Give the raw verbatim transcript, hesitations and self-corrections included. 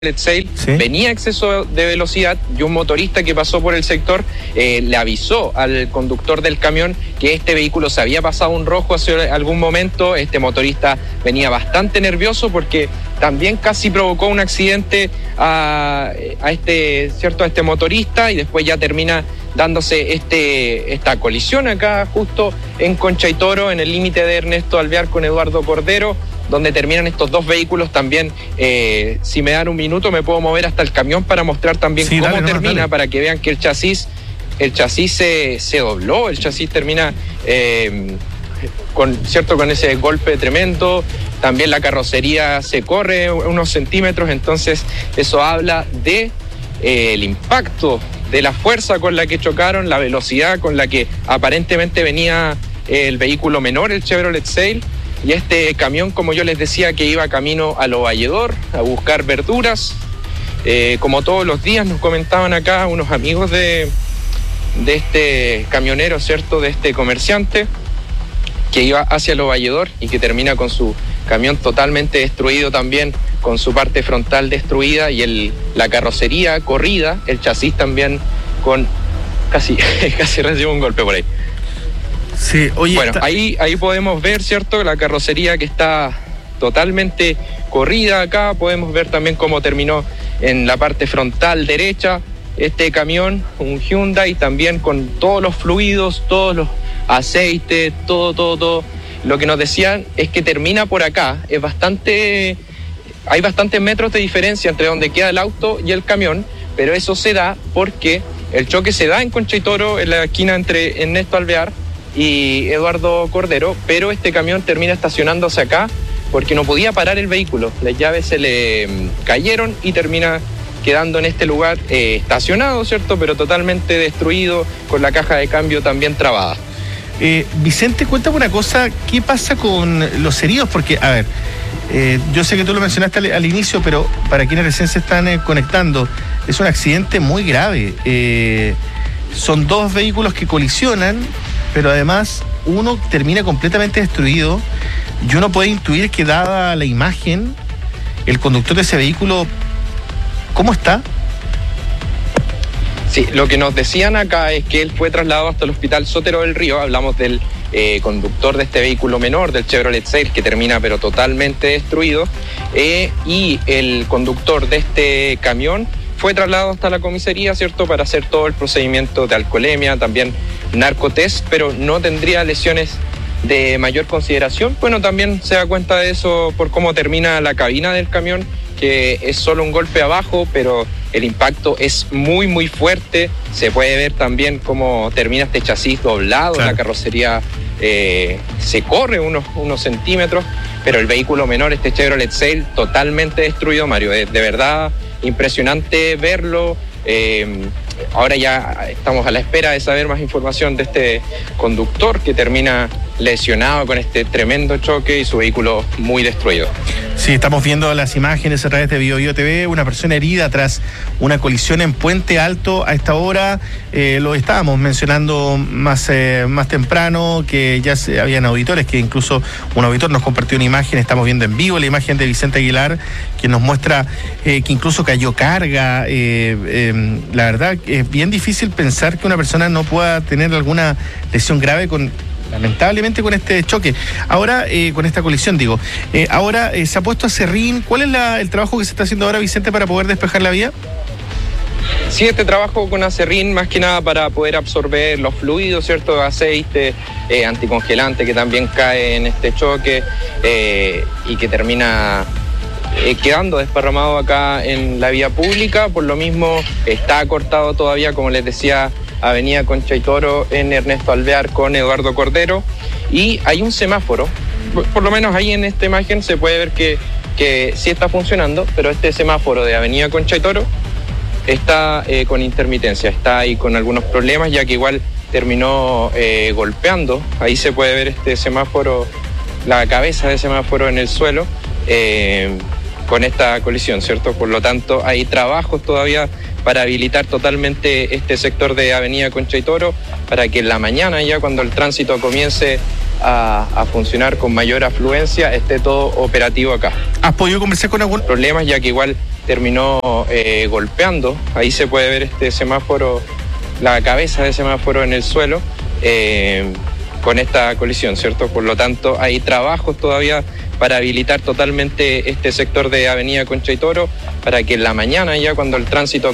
Sail, ¿Sí? venía a exceso de velocidad y un motorista que pasó por el sector eh, le avisó al conductor del camión que este vehículo se había pasado un rojo hace algún momento. Este motorista venía bastante nervioso porque también casi provocó un accidente a, a este, ¿cierto? a este motorista, y después ya termina dándose este, esta colisión acá justo en Concha y Toro, en el límite de Ernesto Alvear con Eduardo Cordero, donde terminan estos dos vehículos. También, eh, si me dan un minuto, me puedo mover hasta el camión para mostrar también sí, cómo dale, termina, no, dale. para que vean que el chasis, el chasis se, se dobló, el chasis termina eh, con, ¿cierto? con ese golpe tremendo. También la carrocería se corre unos centímetros, entonces eso habla de eh, el impacto, de la fuerza con la que chocaron, la velocidad con la que aparentemente venía el vehículo menor, el Chevrolet Sail. Y este camión, como yo les decía, que iba camino a Lo Valledor a buscar verduras. Eh, como todos los días nos comentaban acá unos amigos de, de este camionero, ¿cierto? De este comerciante que iba hacia Lo Valledor y que termina con su camión totalmente destruido también, con su parte frontal destruida y el, la carrocería corrida, el chasis también con casi, casi recibe un golpe por ahí. Sí, oye, bueno, está... ahí, ahí podemos ver, ¿cierto? La carrocería que está totalmente corrida acá. Podemos ver también cómo terminó en la parte frontal derecha este camión, un Hyundai, también con todos los fluidos, todos los aceites, todo, todo, todo. Lo que nos decían es que termina por acá. Es bastante, hay bastantes metros de diferencia entre donde queda el auto y el camión, pero eso se da porque el choque se da en Concha y Toro, en la esquina entre Ernesto Alvear y Eduardo Cordero, pero este camión termina estacionándose acá porque no podía parar el vehículo. Las llaves se le cayeron y termina quedando en este lugar eh, estacionado, ¿cierto? Pero totalmente destruido, con la caja de cambio también trabada. Eh, Vicente, cuéntame una cosa, ¿qué pasa con los heridos? Porque, a ver, eh, yo sé que tú lo mencionaste al, al inicio, pero para quienes recién se están eh, conectando, es un accidente muy grave. Eh, son dos vehículos que colisionan, pero además uno termina completamente destruido y uno puede intuir que, dada la imagen, el conductor de ese vehículo, ¿cómo está? Sí, lo que nos decían acá es que él fue trasladado hasta el hospital Sotero del Río. Hablamos del eh, conductor de este vehículo menor, del Chevrolet Sail, que termina pero totalmente destruido, eh, y el conductor de este camión fue trasladado hasta la comisaría, ¿cierto?, para hacer todo el procedimiento de alcoholemia, también narcotest, pero no tendría lesiones de mayor consideración. Bueno, también se da cuenta de eso por cómo termina la cabina del camión, que es solo un golpe abajo, pero el impacto es muy, muy fuerte. Se puede ver también cómo termina este chasis doblado, claro. La carrocería eh, se corre unos, unos centímetros, pero el vehículo menor, este Chevrolet Sail, totalmente destruido, Mario. De, de verdad, impresionante verlo. Eh, ahora ya estamos a la espera de saber más información de este conductor que termina lesionado con este tremendo choque y su vehículo muy destruido. Sí, estamos viendo las imágenes a través de Bio Bio T V, una persona herida tras una colisión en Puente Alto. A esta hora eh, lo estábamos mencionando más, eh, más temprano, que ya se, habían auditores, que incluso un auditor nos compartió una imagen. Estamos viendo en vivo la imagen de Vicente Aguilar, quien nos muestra eh, que incluso cayó carga. Eh, eh, la verdad, es bien difícil pensar que una persona no pueda tener alguna lesión grave con... lamentablemente con este choque. Ahora, eh, con esta colisión, digo, eh, ahora eh, se ha puesto a serrín. ¿Cuál es la, el trabajo que se está haciendo ahora, Vicente, para poder despejar la vía? Sí, este trabajo con acerrín, más que nada para poder absorber los fluidos, ¿cierto? Aceite, eh, anticongelante, que también cae en este choque eh, y que termina eh, quedando desparramado acá en la vía pública. Por lo mismo, está cortado todavía, como les decía, Avenida Concha y Toro en Ernesto Alvear con Eduardo Cordero, y hay un semáforo. Por lo menos ahí en esta imagen se puede ver que, que sí está funcionando, pero este semáforo de Avenida Concha y Toro está eh, con intermitencia, está ahí con algunos problemas, ya que igual terminó eh, golpeando. Ahí se puede ver este semáforo, la cabeza de semáforo en el suelo, eh, con esta colisión, ¿cierto? Por lo tanto, hay trabajos todavía para habilitar totalmente este sector de Avenida Concha y Toro, para que en la mañana, ya cuando el tránsito comience a, a funcionar con mayor afluencia, esté todo operativo acá. ¿Has podido conversar con algún problemas, ya que igual terminó eh, golpeando. Ahí se puede ver este semáforo, la cabeza de semáforo en el suelo, eh, con esta colisión, ¿cierto? Por lo tanto, hay trabajos todavía para habilitar totalmente este sector de Avenida Concha y Toro, para que en la mañana, ya cuando el tránsito